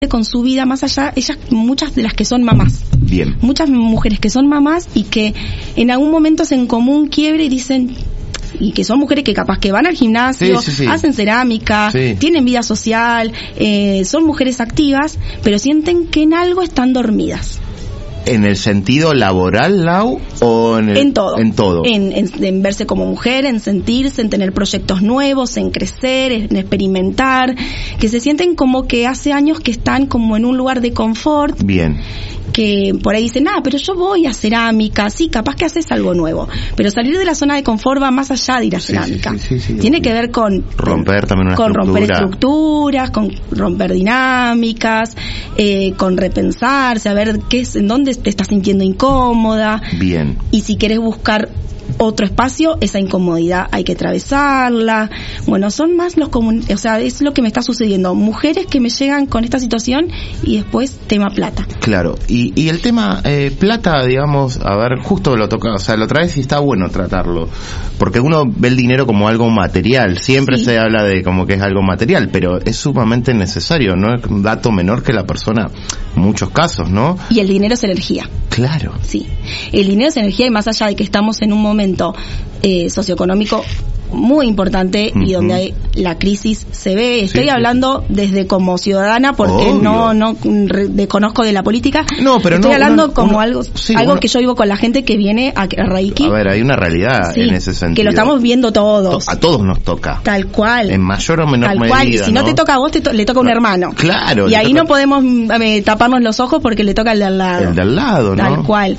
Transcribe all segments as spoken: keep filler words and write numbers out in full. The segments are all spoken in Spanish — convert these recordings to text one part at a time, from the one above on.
con su vida más allá, ellas, muchas de las que son mamás. Bien. Muchas mujeres que son mamás y que en algún momento hacen como un quiebre y dicen, y que son mujeres que capaz que van al gimnasio, sí, sí, sí. hacen cerámica, sí. tienen vida social, eh, son mujeres activas, pero sienten que en algo están dormidas. ¿En el sentido laboral, Lau? ¿O en, el, en todo. En todo. En, en, en verse como mujer, en sentirse, en tener proyectos nuevos, en crecer, en experimentar, que se sienten como que hace años que están como en un lugar de confort. Bien. Que por ahí dicen, ah, pero yo voy a cerámica, sí, capaz que haces algo nuevo. Pero salir de la zona de confort va más allá de ir a sí, cerámica. Sí, sí, sí, sí, Tiene sí. que ver con romper también una con estructura. romper estructuras, con romper dinámicas, eh, con repensarse, a ver qué es, en dónde te estás sintiendo incómoda. Bien. Y si querés buscar otro espacio, esa incomodidad hay que atravesarla. Bueno, son más los comun... o sea, es lo que me está sucediendo. Mujeres que me llegan con esta situación y después tema plata. Claro, y, y el tema eh, plata, digamos, a ver, justo lo toca, o sea, lo traes y está bueno tratarlo, porque uno ve el dinero como algo material, siempre sí. se habla de como que es algo material, pero es sumamente necesario, no es un dato menor que la persona, en muchos casos, ¿no? Y el dinero es energía. Claro. Sí, el dinero es energía y más allá de que estamos en un momento eh, socioeconómico muy importante uh-huh. y donde hay, la crisis se ve, estoy sí, hablando sí. desde como ciudadana porque Obvio. no no re, desconozco de la política, no, pero estoy no, hablando uno, como uno, algo sí, algo uno, que yo vivo con la gente que viene a, a Reiki. A ver, hay una realidad sí, en ese sentido. Que lo estamos viendo todos. A todos nos toca. Tal cual. En mayor o menor Tal medida. cual. Y si no, no te toca a vos, te to- le toca a un hermano. Claro. Y ahí toca... no podemos eh, taparnos los ojos porque le toca al de al lado. El de al lado, ¿no? Tal cual.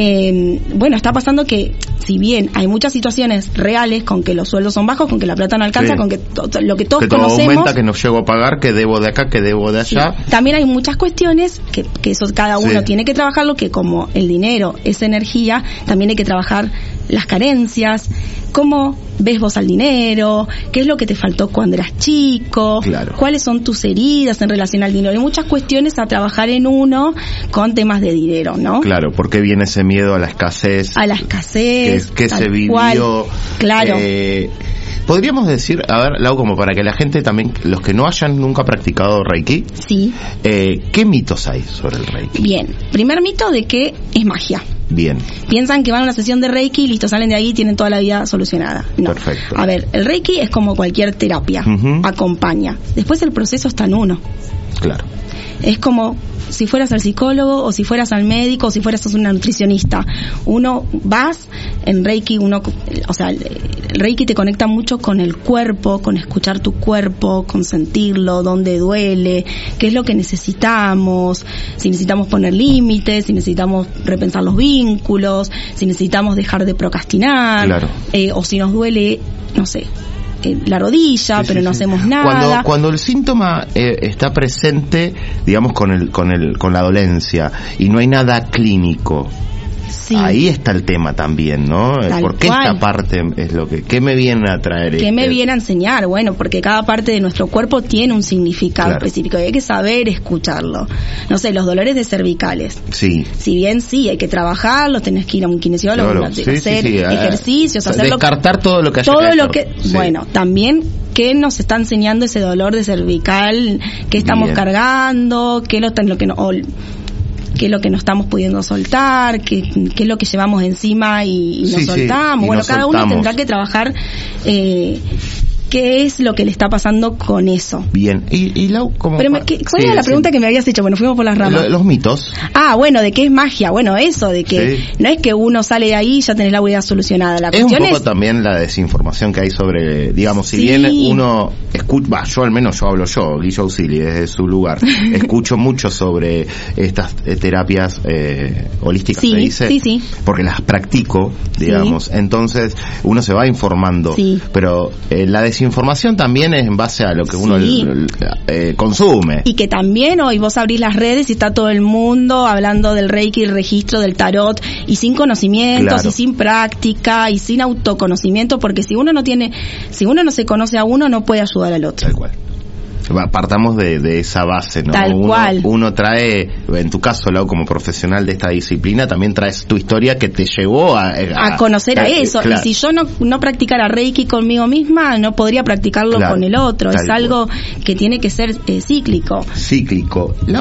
Eh, bueno, está pasando que si bien hay muchas situaciones reales con que los sueldos son bajos, con que la plata no alcanza, sí. con que to- to- lo que todos que todo conocemos aumenta, que no llego a pagar, que debo de acá, que debo de allá. Sí. También hay muchas cuestiones que, que eso cada uno sí. tiene que trabajarlo, que como el dinero es energía, también hay que trabajar las carencias, cómo ves vos al dinero, qué es lo que te faltó cuando eras chico, claro. cuáles son tus heridas en relación al dinero. Hay muchas cuestiones a trabajar en uno con temas de dinero, ¿no? Claro, ¿por qué viene ese miedo a la escasez? A la escasez. Que, que se vivió. Cual. Claro. Eh, podríamos decir, a ver, Lau, como para que la gente también, los que no hayan nunca practicado Reiki, sí. eh, ¿qué mitos hay sobre el Reiki? Bien, primer mito de que es magia. Bien. Piensan que van a una sesión de Reiki y listo, salen de ahí y tienen toda la vida solucionada. No. Perfecto. A ver, el Reiki es como cualquier terapia, uh-huh. acompaña. Después el proceso está en uno. Claro. Es como si fueras al psicólogo o si fueras al médico o si fueras una nutricionista. Uno vas en Reiki, uno, o sea, el Reiki te conecta mucho con el cuerpo, con escuchar tu cuerpo, con sentirlo, dónde duele, qué es lo que necesitamos, si necesitamos poner límites, si necesitamos repensar los vínculos, si necesitamos dejar de procrastinar, claro. eh, o si nos duele, no sé, la rodilla, sí, pero sí, no sí. hacemos nada. Cuando cuando el síntoma eh, está presente, digamos con el con el con la dolencia y no hay nada clínico. Sí. Ahí está el tema también, ¿no? Tal ¿Por qué cual. esta parte es lo que qué me viene a traer? ¿Qué este? me viene a enseñar? Bueno, porque cada parte de nuestro cuerpo tiene un significado claro. específico y hay que saber escucharlo. No sé, los dolores de cervicales. Sí. Si bien sí, hay que trabajarlos, tenés que ir a un kinesiólogo, claro. sí, hacer sí, sí. o ejercicios, sea, hacerlo. Descartar todo lo que haya Todo que lo que, sí. bueno, también qué nos está enseñando ese dolor de cervical, qué estamos bien. cargando, qué lo, lo que no o, qué es lo que no estamos pudiendo soltar, qué, qué es lo que llevamos encima y, y nos sí, soltamos. Sí, y bueno, nos cada soltamos. uno tendrá que trabajar eh, qué es lo que le está pasando con eso. Bien, y, y Lau, ¿cómo? Pero me, ¿qué, ¿cuál sí, era la sí. pregunta que me habías hecho? Bueno, fuimos por las ramas. Lo, los mitos. Ah, bueno, ¿de qué es magia? Bueno, eso, de que sí. no es que uno sale de ahí y ya tenés la vida solucionada. La es un poco es... también la desinformación que hay sobre, digamos, si sí. bien uno escucha, yo al menos yo hablo yo, Guillo Auxili, desde su lugar, escucho mucho sobre estas eh, terapias eh, holísticas, sí, se dice, sí, sí. porque las practico, digamos, sí. entonces uno se va informando, sí. pero eh, la desinformación también es en base a lo que uno sí. el, el, eh, consume. Y que también hoy vos abrís las redes y está todo el mundo hablando del Reiki, el registro del tarot, y sin conocimientos, claro. y sin práctica, y sin autoconocimiento, porque si uno no tiene, si uno no se conoce a uno, no puede ayudar al otro. Tal cual. partamos de, de esa base, ¿no? Tal uno, cual. Uno trae, en tu caso, Lau, como profesional de esta disciplina, también traes tu historia que te llevó a... A, a conocer a, a eso. Claro. Y si yo no, no practicara Reiki conmigo misma, no podría practicarlo claro, con el otro. Es algo cual. que tiene que ser eh, cíclico. Cíclico.